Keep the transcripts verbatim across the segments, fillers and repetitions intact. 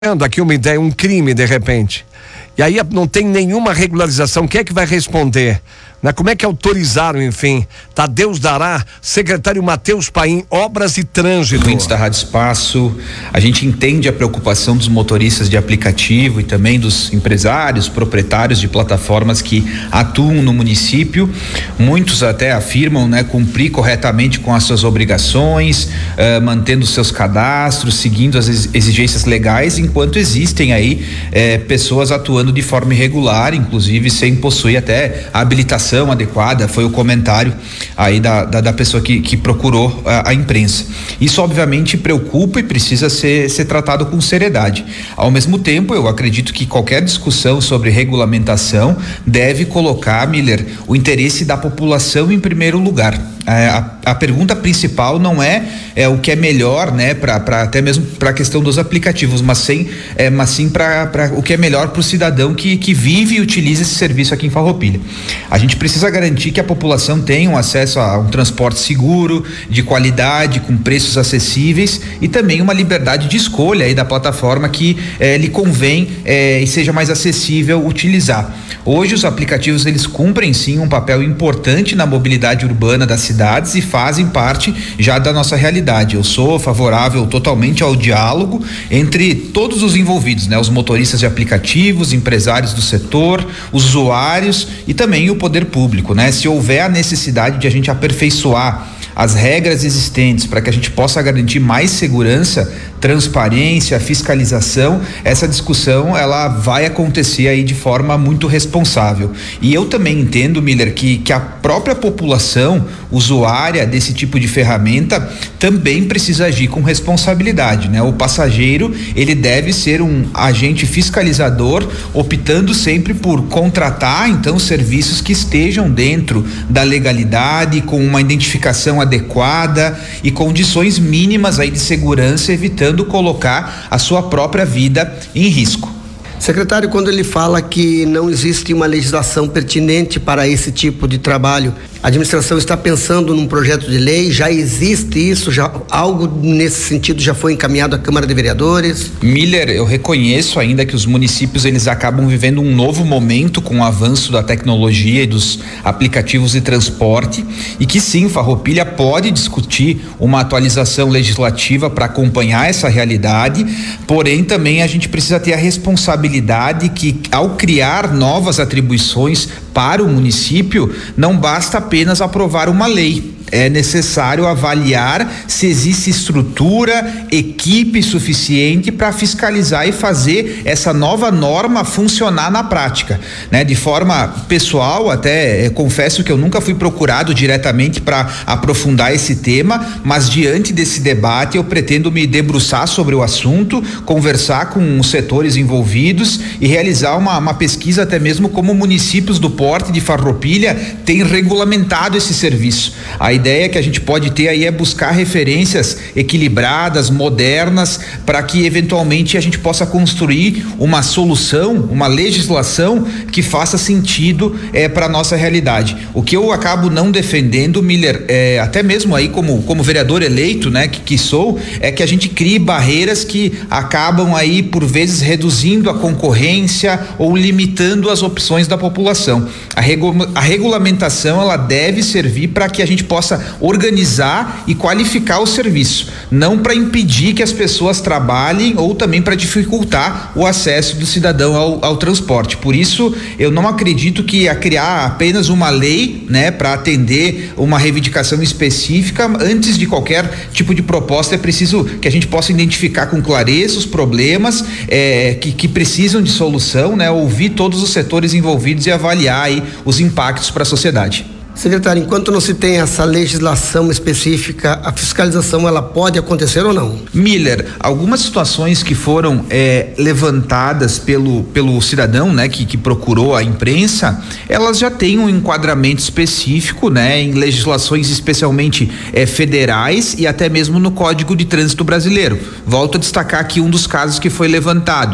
aqui uma ideia, um crime de repente, e aí não tem nenhuma regularização, quem é que vai responder? Né? Como é que autorizaram, enfim? Tadeus Dará, secretário Matheus Paim, Obras e Trânsito. Ouvintes da Rádio Espaço, a gente entende a preocupação dos motoristas de aplicativo e também dos empresários, proprietários de plataformas que atuam no município. Muitos até afirmam, né, cumprir corretamente com as suas obrigações, uh, mantendo seus cadastros, seguindo as exigências legais, enquanto existem aí eh, pessoas atuando de forma irregular, inclusive sem possuir até a habilitação adequada. Foi o comentário aí da, da, da pessoa que, que procurou a, a imprensa. Isso obviamente preocupa e precisa ser, ser tratado com seriedade. Ao mesmo tempo, eu acredito que qualquer discussão sobre regulamentação deve colocar, Miller, o interesse da população em primeiro lugar. É, a, a pergunta principal não é, é o que é melhor, né, para até mesmo para a questão dos aplicativos, mas sim, é, mas sim para o que é melhor para o cidadão que, que vive e utiliza esse serviço aqui em Farroupilha. A gente precisa garantir que a população tenha um acesso a um transporte seguro, de qualidade, com preços acessíveis e também uma liberdade de escolha aí da plataforma que eh, lhe convém eh, e seja mais acessível utilizar. Hoje os aplicativos eles cumprem sim um papel importante na mobilidade urbana das cidades e fazem parte já da nossa realidade. Eu sou favorável totalmente ao diálogo entre todos os envolvidos, né? Os motoristas de aplicativos, empresários do setor, usuários e também o poder público, né? Se houver a necessidade de a gente aperfeiçoar as regras existentes para que a gente possa garantir mais segurança, transparência, fiscalização, essa discussão ela vai acontecer aí de forma muito responsável. E eu também entendo, Miller, que, que a própria população usuária desse tipo de ferramenta também precisa agir com responsabilidade, né? O passageiro, ele deve ser um agente fiscalizador, optando sempre por contratar então serviços que estejam dentro da legalidade, com uma identificação adequada e condições mínimas aí de segurança, evitando colocar a sua própria vida em risco. Secretário, quando ele fala que não existe uma legislação pertinente para esse tipo de trabalho, a administração está pensando num projeto de lei? Já existe isso? Já, algo nesse sentido já foi encaminhado à Câmara de Vereadores? Miller, eu reconheço ainda que os municípios eles acabam vivendo um novo momento com o avanço da tecnologia e dos aplicativos de transporte e que sim, Farroupilha pode discutir uma atualização legislativa para acompanhar essa realidade, porém também a gente precisa ter a responsabilidade que ao criar novas atribuições para o município, não basta apenas aprovar uma lei. É necessário avaliar se existe estrutura, equipe suficiente para fiscalizar e fazer essa nova norma funcionar na prática, né? De forma pessoal, até eh, confesso que eu nunca fui procurado diretamente para aprofundar esse tema, mas diante desse debate eu pretendo me debruçar sobre o assunto, conversar com os setores envolvidos e realizar uma, uma pesquisa até mesmo como municípios do porte de Farroupilha têm regulamentado esse serviço. A A ideia que a gente pode ter aí é buscar referências equilibradas, modernas, para que eventualmente a gente possa construir uma solução, uma legislação que faça sentido eh, para nossa realidade. O que eu acabo não defendendo, Miller, eh, até mesmo aí como como vereador eleito, né, que, que sou, é que a gente crie barreiras que acabam aí por vezes reduzindo a concorrência ou limitando as opções da população. A, regu- a regulamentação ela deve servir para que a gente possa organizar e qualificar o serviço, não para impedir que as pessoas trabalhem ou também para dificultar o acesso do cidadão ao, ao transporte. Por isso, eu não acredito que a criar apenas uma lei, né, para atender uma reivindicação específica, antes de qualquer tipo de proposta, é preciso que a gente possa identificar com clareza os problemas eh, que, que precisam de solução, né, ouvir todos os setores envolvidos e avaliar aí os impactos para a sociedade. Secretário, enquanto não se tem essa legislação específica, a fiscalização ela pode acontecer ou não? Miller, algumas situações que foram é, levantadas pelo, pelo cidadão, né, que, que procurou a imprensa, elas já têm um enquadramento específico, né, em legislações especialmente é, federais e até mesmo no Código de Trânsito Brasileiro. Volto a destacar aqui um dos casos que foi levantado.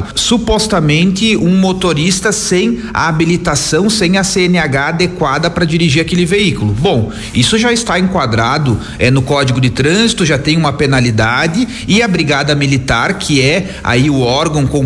Supostamente um motorista sem a habilitação, sem a C N H adequada para dirigir aquele veículo. veículo. Bom, isso já está enquadrado é, no Código de Trânsito, já tem uma penalidade, e a Brigada Militar, que é aí o órgão com